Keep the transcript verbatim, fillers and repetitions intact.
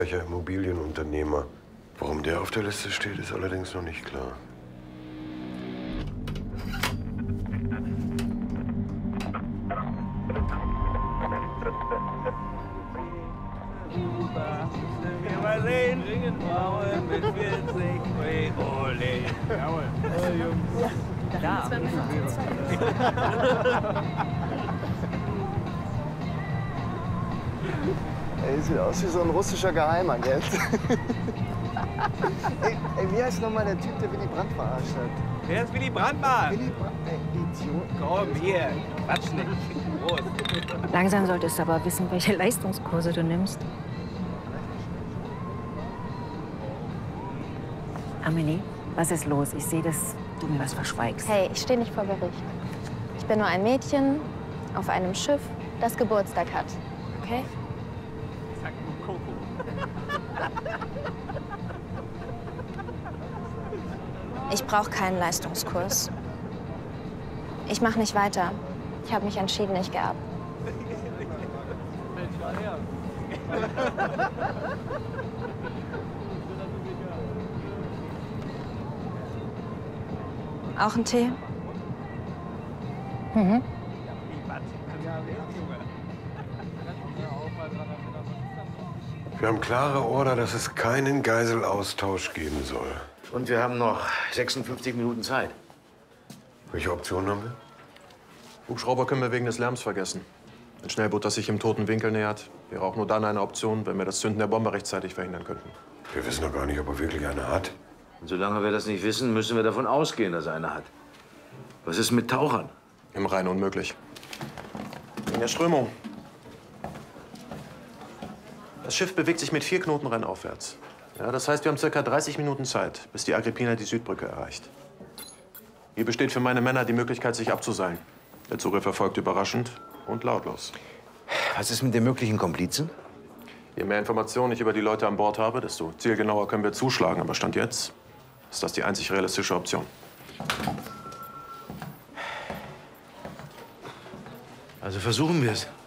Welcher Immobilienunternehmer. Warum der auf der Liste steht, ist allerdings noch nicht klar. Mal sehen, Frauen mit vierzig, ole. Jawohl. Oh, Jungs. Ja, da. Ey, sieht aus wie so ein russischer Geheimagent. ey, ey, wie heißt nochmal der Typ, der Willy Brandt verarscht hat? Wer ist Willy Brandt, Mann? Willy Brandt, ey, Idiot. Komm, hier, quatsch nicht. Prost. Langsam solltest du aber wissen, welche Leistungskurse du nimmst. Amelie, was ist los? Ich sehe, dass du mir was verschweigst. Hey, ich stehe nicht vor Gericht. Ich bin nur ein Mädchen auf einem Schiff, das Geburtstag hat. Okay? Sag nur Coco. Ich brauche keinen Leistungskurs. Ich mache nicht weiter. Ich habe mich entschieden, ich gehe ab. Auch ein Tee? Mhm. Wir haben klare Order, dass es keinen Geiselaustausch geben soll. Und wir haben noch sechsundfünfzig Minuten Zeit. Welche Optionen haben wir? Hubschrauber können wir wegen des Lärms vergessen. Ein Schnellboot, das sich im toten Winkel nähert, wäre auch nur dann eine Option, wenn wir das Zünden der Bombe rechtzeitig verhindern könnten. Wir wissen doch gar nicht, ob er wirklich eine hat. Und solange wir das nicht wissen, müssen wir davon ausgehen, dass er eine hat. Was ist mit Tauchern? Im Rhein unmöglich. In der Strömung. Das Schiff bewegt sich mit vier Knoten rennaufwärts. Ja, das heißt, wir haben circa dreißig Minuten Zeit, bis die Agrippina die Südbrücke erreicht. Hier besteht für meine Männer die Möglichkeit, sich abzuseilen. Der Zugriff erfolgt überraschend und lautlos. Was ist mit den möglichen Komplizen? Je mehr Informationen ich über die Leute an Bord habe, desto zielgenauer können wir zuschlagen. Aber Stand jetzt ist das die einzig realistische Option. Also versuchen wir es.